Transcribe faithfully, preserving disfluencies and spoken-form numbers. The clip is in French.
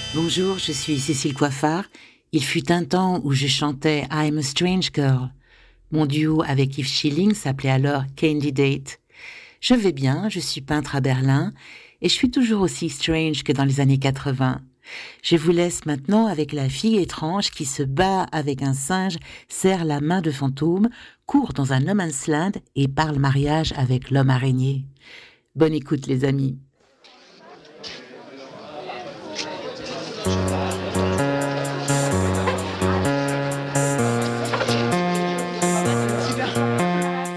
Bonjour, je suis Cécile Coiffard. Il fut un temps où je chantais I'm a Strange Girl. Mon duo avec Yves Schilling s'appelait alors Candidate. Je vais bien, je suis peintre à Berlin et je suis toujours aussi strange que dans les années quatre-vingts. Je vous laisse maintenant avec la fille étrange qui se bat avec un singe, serre la main de fantôme, court dans un no man's land et parle mariage avec l'homme araignée. Bonne écoute les amis.